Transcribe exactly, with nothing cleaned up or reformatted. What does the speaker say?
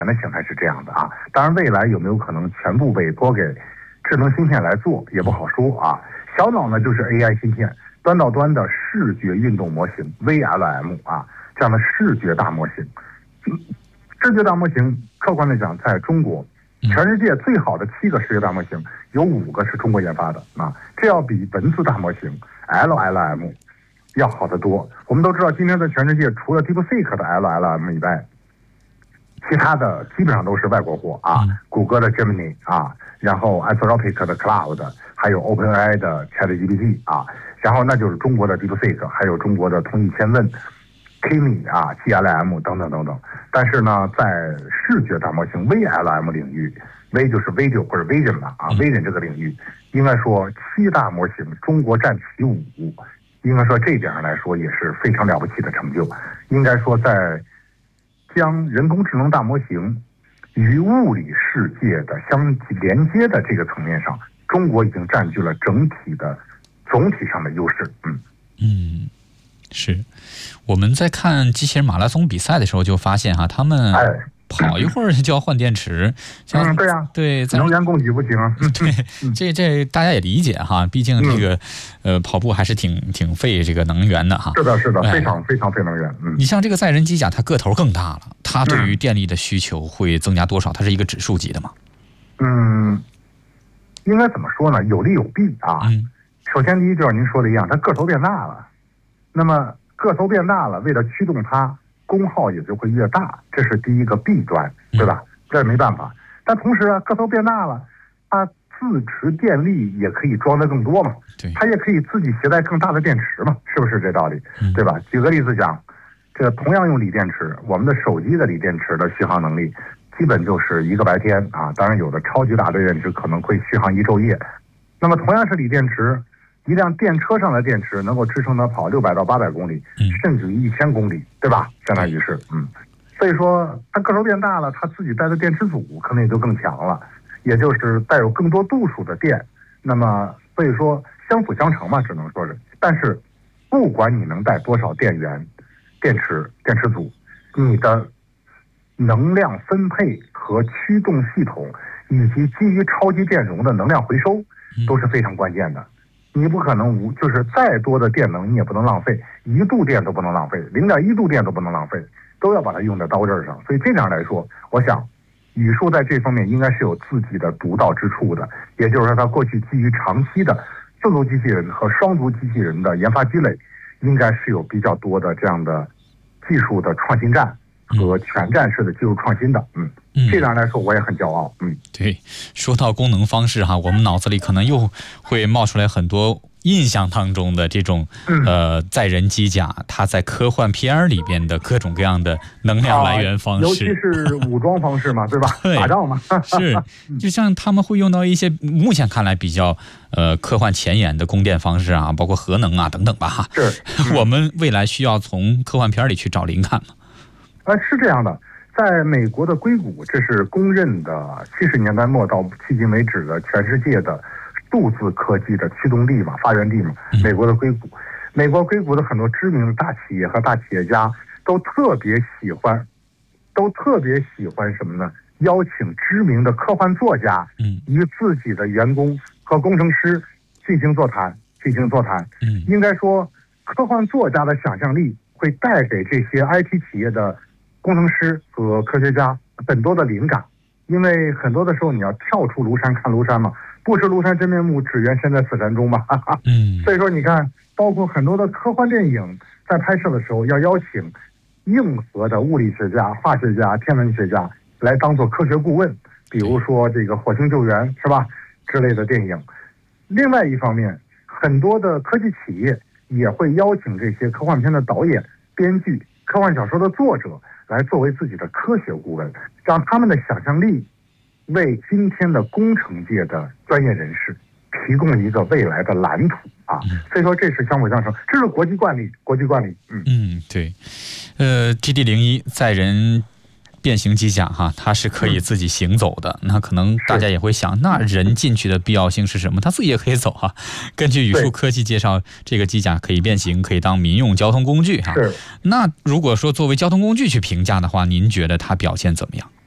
的形态是这样的啊。当然，未来有没有可能全部委托给智能芯片来做，也不好说啊。小脑呢就是 A I 芯片，端到端的视觉运动模型 V L M 啊，这样的视觉大模型。视觉大模型，客观的讲，在中国，全世界最好的七个视觉大模型，有五个是中国研发的啊，这要比文字大模型 L L M 要好得多。我们都知道，今天在全世界，除了 DeepSeek 的 L L M 以外，其他的基本上都是外国货啊，谷歌的 Gemini 啊，然后 Anthropic 的 Cloud， 还有 OpenAI 的 ChatGPT 啊，然后那就是中国的 DeepSeek， 还有中国的通义千问、Kimi 啊、G L M 等等等等。但是呢，在视觉大模型 V L M 领域 ，V 就是 Video 或者 Vision 吧啊 ，Vision 这个领域，应该说七大模型中国占其五，应该说这一点上来说也是非常了不起的成就。应该说在将人工智能大模型与物理世界的相连接的这个层面上，中国已经占据了整体的总体上的优势。嗯嗯，是。我们在看机器人马拉松比赛的时候，就发现哈，他们跑一会儿就要换电池。 嗯，对呀， 对， 能源供给不行啊。 对，这这大家也理解哈，毕竟这个、嗯、呃跑步还是挺挺费这个能源的哈。 是的，是的，非常非常费能源。嗯， 你像这个载人机甲，它个头更大了，它对于电力的需求会增加多少？它是一个指数级的吗？ 嗯，应该怎么说呢？有利有弊啊。嗯，首先第一就像您说的一样，它个头变大了，那么个头变大了，为了驱动它，功耗也就会越大，这是第一个弊端，对吧？这没办法。但同时啊，个头变大了，它自持电力也可以装得更多嘛，它也可以自己携带更大的电池嘛，是不是这道理？对吧？举个例子讲，这个同样用锂电池，我们的手机的锂电池的续航能力基本就是一个白天啊，当然有的超级大的电池可能会续航一昼夜。那么同样是锂电池，一辆电车上的电池能够支撑它跑六百到八百公里，甚至于一千公里，对吧？相当于是，嗯，所以说它个头变大了，它自己带的电池组可能也就更强了，也就是带有更多度数的电。那么所以说相辅相成嘛，只能说是。但是不管你能带多少电源、电池、电池组，你的能量分配和驱动系统，以及基于超级电容的能量回收，都是非常关键的。你不可能无，就是再多的电能你也不能浪费，一度电都不能浪费，零点一度电都不能浪费，都要把它用在刀刃上。所以这样来说，我想宇树在这方面应该是有自己的独到之处的，也就是说，它过去基于长期的自足机器人和双足机器人的研发积累，应该是有比较多的这样的技术的创新战和全站式的技术创新的。嗯。这样来说我也很骄傲。嗯， 对，说到功能方式哈，我们脑子里可能又会冒出来很多印象当中的这种、嗯、呃载人机甲，它在科幻片里边的各种各样的能量来源方式，啊、 尤其是武装方式嘛，对吧？ 对， 打仗嘛， 是，就像他们会用到一些目前看来比较呃科幻前沿的供电方式啊，包括核能啊等等吧哈。 是、 嗯，我们未来需要从科幻片里去找灵感吗？ 呃，是这样的。在美国的硅谷，这是公认的七十年代末到迄今为止的全世界的数字科技的驱动力嘛，发源地嘛。美国的硅谷，美国硅谷的很多知名的大企业和大企业家都特别喜欢，都特别喜欢什么呢？邀请知名的科幻作家与自己的员工和工程师进行座谈，进行座谈。应该说，科幻作家的想象力会带给这些 I T 企业的工程师和科学家很多的灵感，因为很多的时候你要跳出庐山看庐山嘛，不识庐山真面目，只缘身在此山中嘛。哈哈嗯，所以说你看，包括很多的科幻电影在拍摄的时候，要邀请硬核的物理学家、化学家、天文学家来当做科学顾问，比如说这个《火星救援》是吧之类的电影。另外一方面，很多的科技企业也会邀请这些科幻片的导演、编剧、科幻小说的作者来作为自己的科学顾问，让他们的想象力为今天的工程界的专业人士提供一个未来的蓝图啊！所以说这是相辅相成，这是国际惯例，国际惯例。嗯嗯， 对，呃 ，G D 零一载人变形机甲哈，它是可以自己行走的。嗯、那可能大家也会想，那人进去的必要性是什么？它自己也可以走哈。根据宇树科技介绍，这个机甲可以变形，可以当民用交通工具哈。那如果说作为交通工具去评价的话，您觉得它表现怎么样？